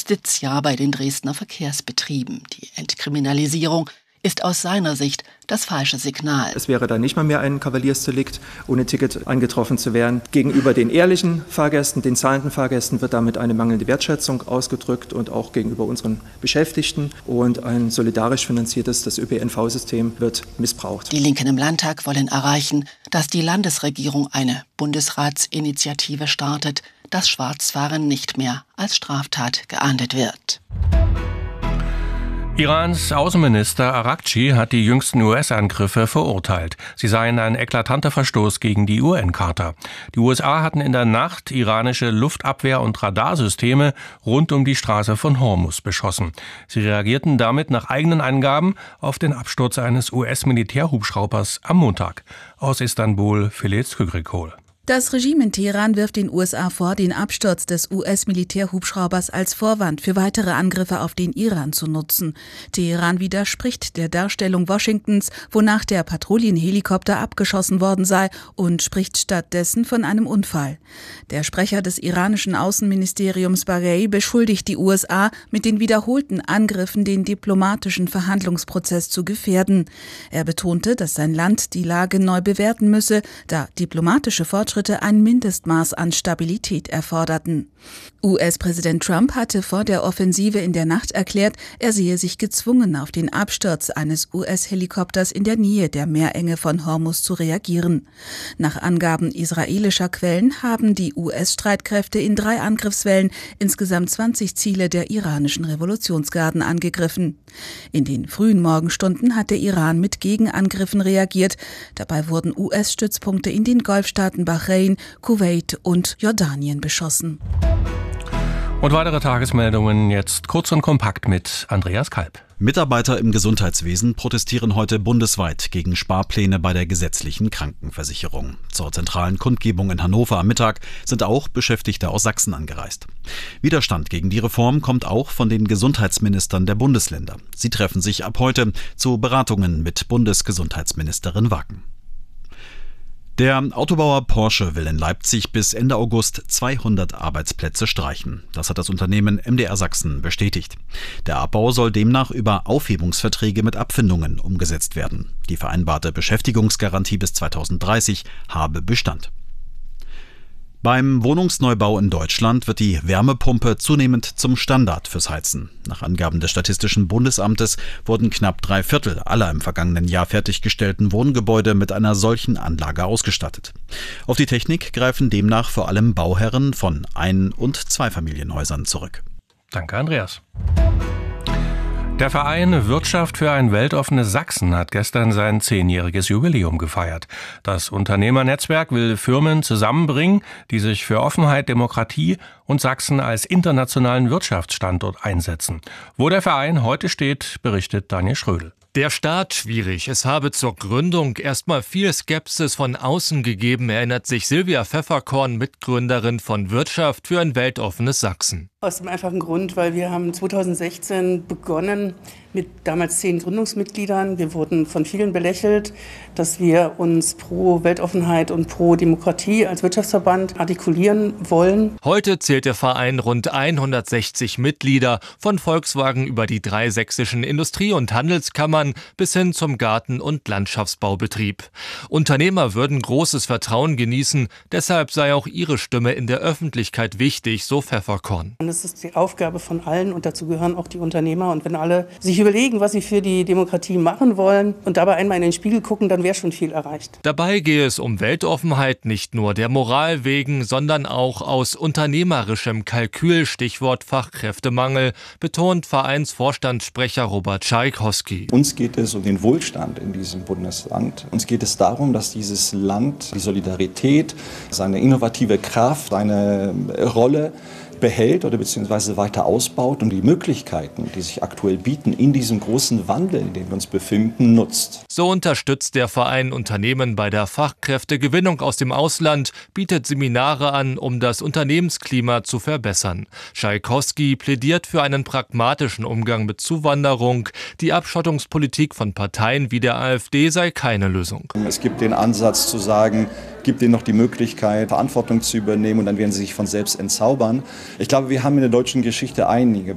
Justizjahr bei den Dresdner Verkehrsbetrieben. Die Entkriminalisierung ist aus seiner Sicht das falsche Signal. Es wäre dann nicht mal mehr ein Kavaliersdelikt, ohne Ticket eingetroffen zu werden. Gegenüber den ehrlichen Fahrgästen, den zahlenden Fahrgästen wird damit eine mangelnde Wertschätzung ausgedrückt und auch gegenüber unseren Beschäftigten. Und ein solidarisch finanziertes, das ÖPNV-System wird missbraucht. Die Linken im Landtag wollen erreichen, dass die Landesregierung eine Bundesratsinitiative startet, dass Schwarzfahren nicht mehr als Straftat geahndet wird. Irans Außenminister Araghchi hat die jüngsten US-Angriffe verurteilt. Sie seien ein eklatanter Verstoß gegen die UN-Charta. Die USA hatten in der Nacht iranische Luftabwehr- und Radarsysteme rund um die Straße von Hormuz beschossen. Sie reagierten damit nach eigenen Angaben auf den Absturz eines US-Militärhubschraubers am Montag. Aus Istanbul, Filiz Kügrikol. Das Regime in Teheran wirft den USA vor, den Absturz des US-Militärhubschraubers als Vorwand für weitere Angriffe auf den Iran zu nutzen. Teheran widerspricht der Darstellung Washingtons, wonach der Patrouillenhelikopter abgeschossen worden sei, und spricht stattdessen von einem Unfall. Der Sprecher des iranischen Außenministeriums Baghei beschuldigt die USA, mit den wiederholten Angriffen den diplomatischen Verhandlungsprozess zu gefährden. Er betonte, dass sein Land die Lage neu bewerten müsse, da diplomatische Fortschritte ein Mindestmaß an Stabilität erforderten. US-Präsident Trump hatte vor der Offensive in der Nacht erklärt, er sehe sich gezwungen, auf den Absturz eines US-Helikopters in der Nähe der Meerenge von Hormuz zu reagieren. Nach Angaben israelischer Quellen haben die US-Streitkräfte in 3 Angriffswellen insgesamt 20 Ziele der iranischen Revolutionsgarden angegriffen. In den frühen Morgenstunden hat der Iran mit Gegenangriffen reagiert. Dabei wurden US-Stützpunkte in den Golfstaaten Bahrain, Kuwait und Jordanien beschossen. Und weitere Tagesmeldungen jetzt kurz und kompakt mit Andreas Kalb. Mitarbeiter im Gesundheitswesen protestieren heute bundesweit gegen Sparpläne bei der gesetzlichen Krankenversicherung. Zur zentralen Kundgebung in Hannover am Mittag sind auch Beschäftigte aus Sachsen angereist. Widerstand gegen die Reform kommt auch von den Gesundheitsministern der Bundesländer. Sie treffen sich ab heute zu Beratungen mit Bundesgesundheitsministerin Wagen. Der Autobauer Porsche will in Leipzig bis Ende August 200 Arbeitsplätze streichen. Das hat das Unternehmen MDR Sachsen bestätigt. Der Abbau soll demnach über Aufhebungsverträge mit Abfindungen umgesetzt werden. Die vereinbarte Beschäftigungsgarantie bis 2030 habe Bestand. Beim Wohnungsneubau in Deutschland wird die Wärmepumpe zunehmend zum Standard fürs Heizen. Nach Angaben des Statistischen Bundesamtes wurden knapp 3/4 aller im vergangenen Jahr fertiggestellten Wohngebäude mit einer solchen Anlage ausgestattet. Auf die Technik greifen demnach vor allem Bauherren von Ein- und Zweifamilienhäusern zurück. Danke, Andreas. Der Verein Wirtschaft für ein weltoffenes Sachsen hat gestern sein 10-jähriges Jubiläum gefeiert. Das Unternehmernetzwerk will Firmen zusammenbringen, die sich für Offenheit, Demokratie und Sachsen als internationalen Wirtschaftsstandort einsetzen. Wo der Verein heute steht, berichtet Daniel Schrödel. Der Start schwierig. Es habe zur Gründung erstmal viel Skepsis von außen gegeben, erinnert sich Silvia Pfefferkorn, Mitgründerin von Wirtschaft für ein weltoffenes Sachsen. Aus dem einfachen Grund, weil wir haben 2016 begonnen mit damals 10 Gründungsmitgliedern. Wir wurden von vielen belächelt, dass wir uns pro Weltoffenheit und pro Demokratie als Wirtschaftsverband artikulieren wollen. Heute zählt der Verein rund 160 Mitglieder, von Volkswagen über die 3 sächsischen Industrie- und Handelskammern bis hin zum Garten- und Landschaftsbaubetrieb. Unternehmer würden großes Vertrauen genießen, deshalb sei auch ihre Stimme in der Öffentlichkeit wichtig, so Pfefferkorn. Das ist die Aufgabe von allen und dazu gehören auch die Unternehmer. Und wenn alle sich überlegen, was sie für die Demokratie machen wollen und dabei einmal in den Spiegel gucken, dann wäre schon viel erreicht. Dabei gehe es um Weltoffenheit nicht nur der Moral wegen, sondern auch aus unternehmerischem Kalkül, Stichwort Fachkräftemangel, betont Vereinsvorstandssprecher Robert Tschaikowski. Uns geht es um den Wohlstand in diesem Bundesland. Uns geht es darum, dass dieses Land die Solidarität, seine innovative Kraft, seine Rolle behält oder beziehungsweise weiter ausbaut und die Möglichkeiten, die sich aktuell bieten, in diesem großen Wandel, in dem wir uns befinden, nutzt. So unterstützt der Verein Unternehmen bei der Fachkräftegewinnung aus dem Ausland, bietet Seminare an, um das Unternehmensklima zu verbessern. Tschaikowski plädiert für einen pragmatischen Umgang mit Zuwanderung. Die Abschottungspolitik von Parteien wie der AfD sei keine Lösung. Es gibt den Ansatz zu sagen, gibt ihnen noch die Möglichkeit, Verantwortung zu übernehmen und dann werden sie sich von selbst entzaubern. Ich glaube, wir haben in der deutschen Geschichte einige